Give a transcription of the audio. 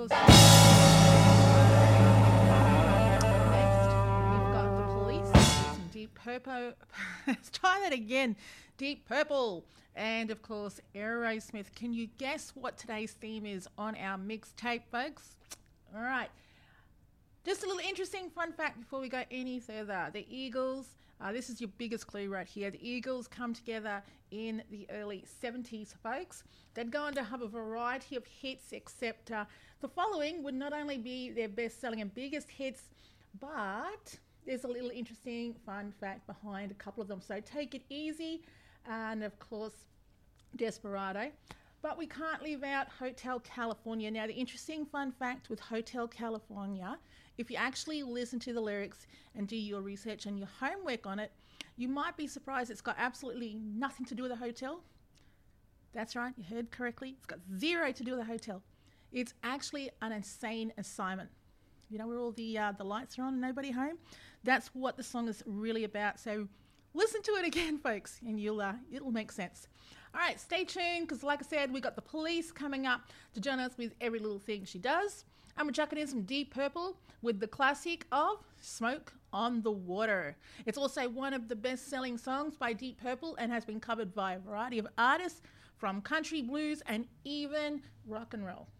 course, next we've got the Police with some Deep Purple. Let's try that again. Deep Purple. And of course, Aerosmith. Can you guess what today's theme is on our mixtape, folks? All right. Just a little interesting fun fact before we go any further. The Eagles, this is your biggest clue right here. The Eagles come together in the early 70s, folks. They'd go on to have a variety of hits, except the following would not only be their best-selling and biggest hits, but there's a little interesting fun fact behind a couple of them. So Take It Easy and, of course, Desperado. But we can't leave out Hotel California. Now, the interesting fun fact with Hotel California, if you actually listen to the lyrics and do your research and your homework on it, you might be surprised it's got absolutely nothing to do with a hotel. That's right, you heard correctly. It's got zero to do with a hotel. It's actually an insane assignment. You know, where all the lights are on and nobody home? That's what the song is really about. So listen to it again, folks, and it'll make sense. All right, stay tuned, because like I said, we got the Police coming up to join us with Every Little Thing She Does. And we're chucking in some Deep Purple with the classic of Smoke on the Water. It's also one of the best-selling songs by Deep Purple and has been covered by a variety of artists from country, blues, and even rock and roll.